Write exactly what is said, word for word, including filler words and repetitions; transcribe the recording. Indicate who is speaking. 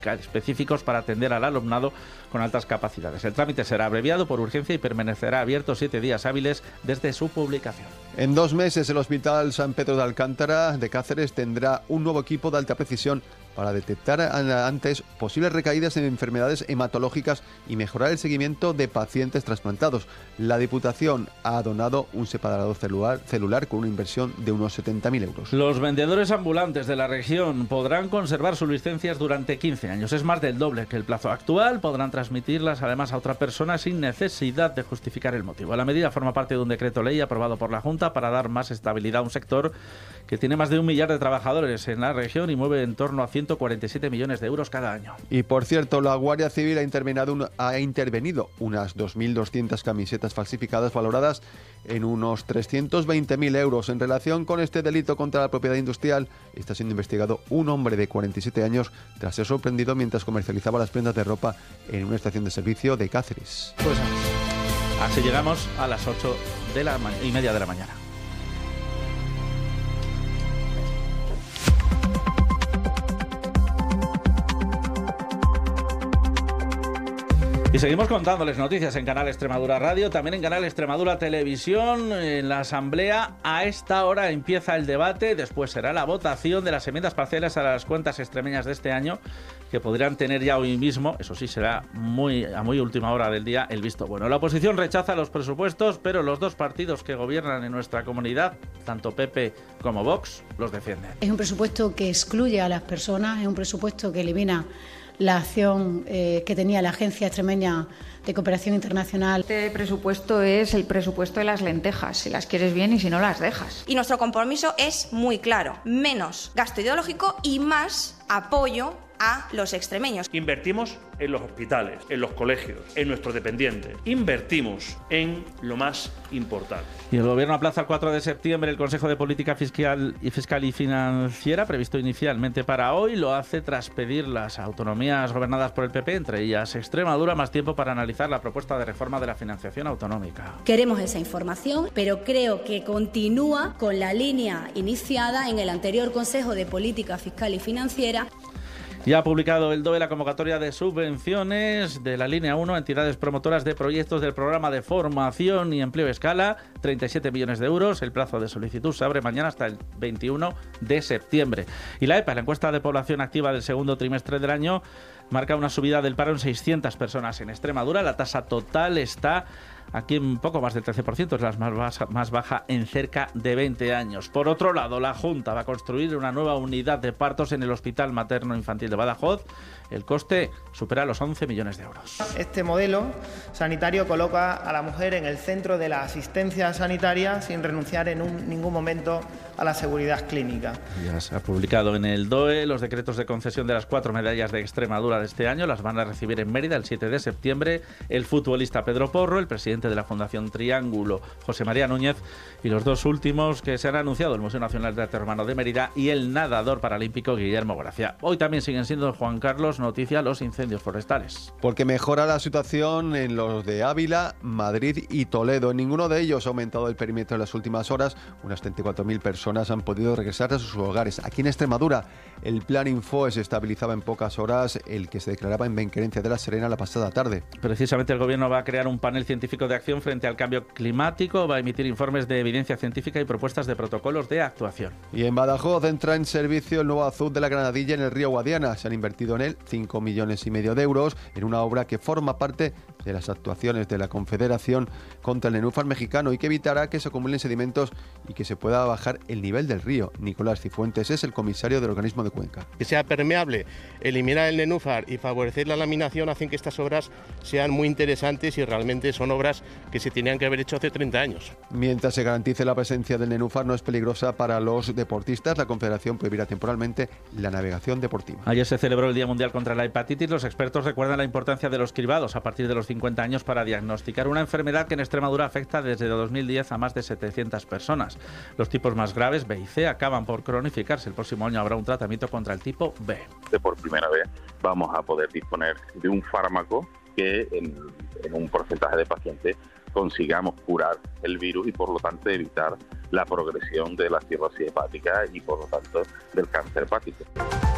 Speaker 1: específicos para atender al alumnado con altas capacidades. El trámite será abreviado por urgencia y permanecerá abierto siete días hábiles desde su publicación.
Speaker 2: En dos meses el Hospital San Pedro de Alcántara de Cáceres tendrá un nuevo equipo de alta precisión para detectar antes posibles recaídas en enfermedades hematológicas y mejorar el seguimiento de pacientes trasplantados. La Diputación ha donado un separador celular, celular con una inversión de unos setenta mil euros.
Speaker 1: Los vendedores ambulantes de la región podrán conservar sus licencias durante quince años. Es más del doble que el plazo actual. Podrán transmitirlas además a otra persona sin necesidad de justificar el motivo. La medida forma parte de un decreto ley aprobado por la Junta para dar más estabilidad a un sector que tiene más de un millar de trabajadores en la región y mueve en torno a ciento cuarenta y siete millones de euros cada año.
Speaker 2: Y por cierto, la Guardia Civil ha intervenido, un, ha intervenido unas dos mil doscientas camisetas falsificadas valoradas en unos trescientos veinte mil euros. En relación con este delito contra la propiedad industrial, está siendo investigado un hombre de cuarenta y siete años tras ser sorprendido mientras comercializaba las prendas de ropa en una estación de servicio de Cáceres.
Speaker 1: Pues así, así llegamos a las ocho de la ma- y media de la mañana. Y seguimos contándoles noticias en Canal Extremadura Radio, también en Canal Extremadura Televisión. En la Asamblea a esta hora empieza el debate, después será la votación de las enmiendas parciales a las cuentas extremeñas de este año, que podrían tener ya hoy mismo, eso sí, será muy a muy última hora del día, el visto bueno. La oposición rechaza los presupuestos, pero los dos partidos que gobiernan en nuestra comunidad, tanto P P como Vox, los defienden.
Speaker 3: Es un presupuesto que excluye a las personas, es un presupuesto que elimina la acción eh, que tenía la Agencia Extremeña de Cooperación Internacional.
Speaker 4: Este presupuesto es el presupuesto de las lentejas, si las quieres bien y si no las dejas.
Speaker 5: Y nuestro compromiso es muy claro, menos gasto ideológico y más apoyo a los extremeños.
Speaker 6: Invertimos en los hospitales, en los colegios, en nuestros dependientes. Invertimos en lo más importante.
Speaker 1: Y el Gobierno aplaza el cuatro de septiembre el Consejo de Política Fiscal y, Fiscal y Financiera, previsto inicialmente para hoy. Lo hace tras pedir las autonomías gobernadas por el P P, entre ellas Extremadura, más tiempo para analizar la propuesta de reforma de la financiación autonómica.
Speaker 7: Queremos esa información, pero creo que continúa con la línea iniciada en el anterior Consejo de Política Fiscal y Financiera.
Speaker 1: Ya ha publicado el D O E la convocatoria de subvenciones de la línea uno a entidades promotoras de proyectos del programa de formación y empleo escala, treinta y siete millones de euros. El plazo de solicitud se abre mañana hasta el veintiuno de septiembre. Y la E P A, la encuesta de población activa del segundo trimestre del año, marca una subida del paro en seiscientas personas en Extremadura. La tasa total está aquí en poco más del trece por ciento, es la más baja, más baja en cerca de veinte años. Por otro lado, la Junta va a construir una nueva unidad de partos en el Hospital Materno Infantil de Badajoz. El coste supera los once millones de euros.
Speaker 8: Este modelo sanitario coloca a la mujer en el centro de la asistencia sanitaria sin renunciar en un, ningún momento a la seguridad clínica.
Speaker 1: Ya se ha publicado en el D O E los decretos de concesión de las cuatro medallas de Extremadura de este año. Las van a recibir en Mérida el siete de septiembre el futbolista Pedro Porro, el presidente de la Fundación Triángulo, José María Núñez, y los dos últimos que se han anunciado, el Museo Nacional de Arte Romano de Mérida y el nadador paralímpico Guillermo Gracia. Hoy también siguen siendo, Juan Carlos, noticia los incendios forestales.
Speaker 2: Porque mejora la situación en los de Ávila, Madrid y Toledo. En ninguno de ellos ha aumentado el perímetro en las últimas horas. Unas treinta y cuatro mil personas han podido regresar a sus hogares. Aquí en Extremadura, el plan Infoe se estabilizaba en pocas horas, el que se declaraba en Benquerencia de la Serena la pasada tarde.
Speaker 1: Precisamente el Gobierno va a crear un panel científico de acción frente al cambio climático, va a emitir informes de evidencia científica y propuestas de protocolos de actuación.
Speaker 2: Y en Badajoz entra en servicio el nuevo azud de la Granadilla en el río Guadiana. Se han invertido en él cinco millones y medio de euros en una obra que forma parte de las actuaciones de la Confederación contra el nenúfar mexicano y que evitará que se acumulen sedimentos y que se pueda bajar el nivel del río. Nicolás Cifuentes es el comisario del organismo de Cuenca.
Speaker 9: Que sea permeable, eliminar el nenúfar y favorecer la laminación hacen que estas obras sean muy interesantes y realmente son obras que se tenían que haber hecho hace treinta años.
Speaker 2: Mientras se garantice la presencia del nenúfar no es peligrosa para los deportistas, la Confederación prohibirá temporalmente la navegación deportiva.
Speaker 1: Ayer se celebró el Día Mundial contra la Hepatitis. Los expertos recuerdan la importancia de los cribados a partir de los cincuenta años para diagnosticar una enfermedad que en Extremadura afecta desde dos mil diez a más de setecientas personas. Los tipos más graves, B y C, acaban por cronificarse. El próximo año habrá un tratamiento contra el tipo B.
Speaker 10: Por primera vez vamos a poder disponer de un fármaco que en, en un porcentaje de pacientes consigamos curar el virus y por lo tanto evitar la progresión de la cirrosis hepática y por lo tanto del cáncer hepático.